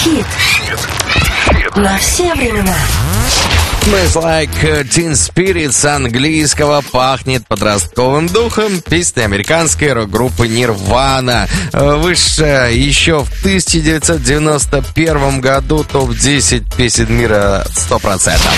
Хит. На все времена. Smells Like Teen Spirit с английского пахнет подростковым духом. Песня американской рок-группы Nirvana. Вышла еще в 1991 году топ-10 песен мира 100%.